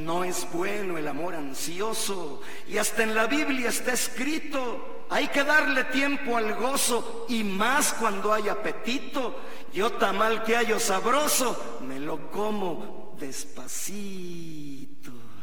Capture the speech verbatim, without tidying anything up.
No es bueno el amor ansioso, y hasta en la Biblia está escrito, hay que darle tiempo al gozo, y más cuando hay apetito. Yo tamal que hallo sabroso, me lo como despacito.